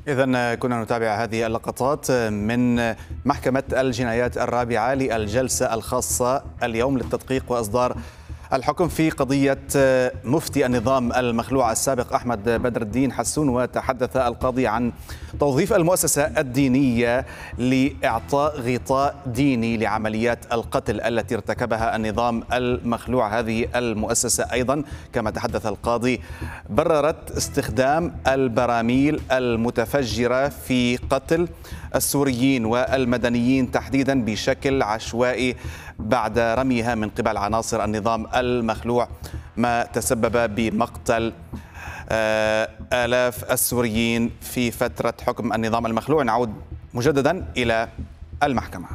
إذن كنا نتابع هذه اللقطات من محكمة الجنايات الرابعة للجلسة الخاصة اليوم للتدقيق وإصدار الحكم في قضية مفتي النظام المخلوع السابق أحمد بدر الدين حسون. وتحدث القاضي عن توظيف المؤسسة الدينية لإعطاء غطاء ديني لعمليات القتل التي ارتكبها النظام المخلوع. هذه المؤسسة أيضا كما تحدث القاضي بررت استخدام البراميل المتفجرة في قتل السوريين والمدنيين تحديدا بشكل عشوائي بعد رميها من قبل عناصر النظام المخلوع، ما تسبب بمقتل آلاف السوريين في فترة حكم النظام المخلوع. نعود مجددا إلى المحكمة.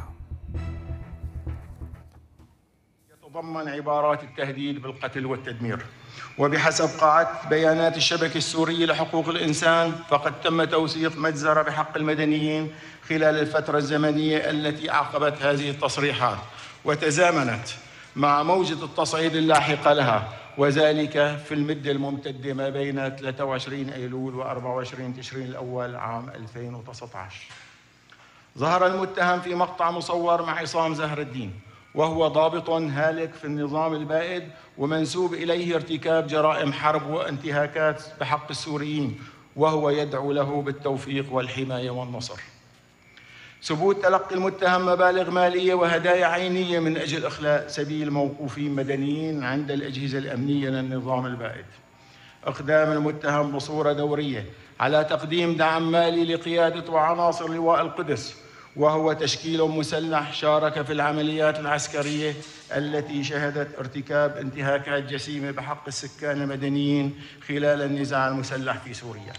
يتضمن عبارات التهديد بالقتل والتدمير، وبحسب قاعدة بيانات الشبكة السورية لحقوق الإنسان فقد تم توثيق مجزرة بحق المدنيين خلال الفترة الزمنية التي أعقبت هذه التصريحات وتزامنت مع موجة التصعيد اللاحقة لها، وذلك في المدة الممتدة ما بين 23 أيلول و 24 تشرين الأول عام 2019. ظهر المتهم في مقطع مصور مع عصام زهر الدين، وهو ضابط هالك في النظام البائد ومنسوب إليه ارتكاب جرائم حرب وانتهاكات بحق السوريين، وهو يدعو له بالتوفيق والحماية والنصر. ثبوت تلقي المتهم مبالغ مالية وهدايا عينية من أجل إخلاء سبيل موقوفين مدنيين عند الأجهزة الأمنية للنظام البائد. إقدام المتهم بصورة دورية على تقديم دعم مالي لقيادة وعناصر لواء القدس، وهو تشكيل مسلح شارك في العمليات العسكرية التي شهدت ارتكاب انتهاكات جسيمة بحق السكان المدنيين خلال النزاع المسلح في سوريا.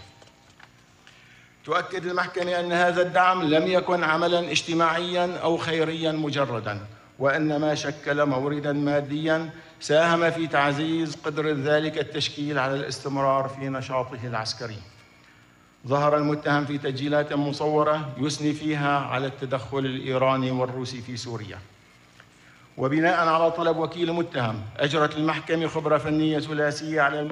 تؤكد المحكمة أن هذا الدعم لم يكن عملاً اجتماعياً أو خيرياً مجرداً، وإنما شكل مورداً مادياً ساهم في تعزيز قدرة ذلك التشكيل على الاستمرار في نشاطه العسكري. ظهر المتهم في تسجيلات مصورة يثني فيها على التدخل الإيراني والروسي في سوريا. وبناء على طلب وكيل المتهم أجرت المحكمة خبرة فنية ثلاثية على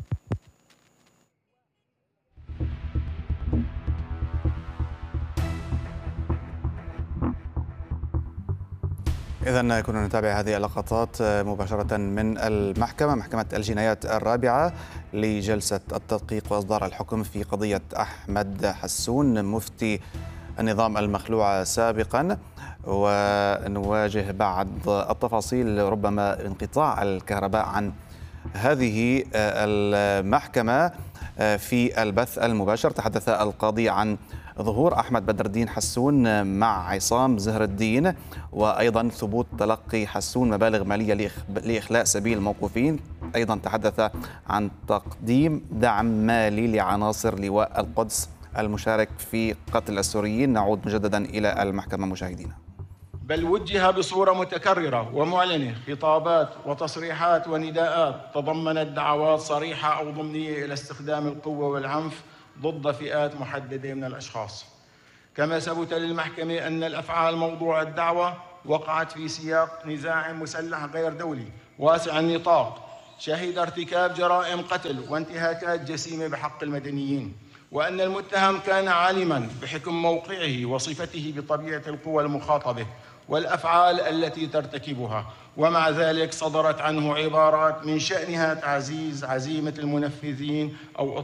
إذن كنا نتابع هذه اللقطات مباشرة من المحكمة، محكمة الجنايات الرابعة لجلسة التدقيق وإصدار الحكم في قضية أحمد حسون مفتي النظام المخلوع سابقا. ونواجه بعض التفاصيل، ربما انقطاع الكهرباء عن هذه المحكمة في البث المباشر. تحدث القاضي عن ظهور أحمد بدر الدين حسون مع عصام زهر الدين، وأيضا ثبوت تلقي حسون مبالغ مالية لإخلاء سبيل الموقوفين. أيضا تحدث عن تقديم دعم مالي لعناصر لواء القدس المشارك في قتل السوريين. نعود مجددا إلى المحكمة مشاهدينا. بل وجه بصورة متكررة ومعلنة خطابات وتصريحات ونداءات تضمنت دعوات صريحة أو ضمنية إلى استخدام القوة والعنف ضد فئات محددة من الأشخاص. كما ثبت للمحكمة أن الأفعال موضوع الدعوة وقعت في سياق نزاع مسلح غير دولي واسع النطاق شهد ارتكاب جرائم قتل وانتهاكات جسيمة بحق المدنيين، وأن المتهم كان عالماً بحكم موقعه وصفته بطبيعة القوى المخاطبة والأفعال التي ترتكبها، ومع ذلك صدرت عنه عبارات من شأنها تعزيز عزيمة المنفذين أو